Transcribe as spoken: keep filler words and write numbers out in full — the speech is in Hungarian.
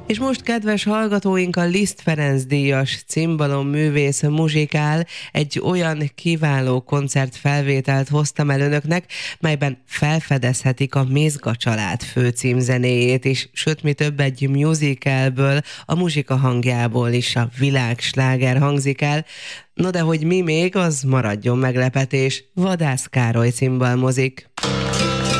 És most, kedves hallgatóink, a Liszt Ferenc díjas cimbalom művész muzsikál egy olyan kiváló koncertfelvételt hoztam el önöknek, melyben felfedezhetik a Mézga család főcímzenéjét is, sőt, mi több, egy musicalből, a muzsika hangjából is a világsláger hangzik el. No de hogy mi még, az maradjon meglepetés. Vadász Károly cimbalmozik.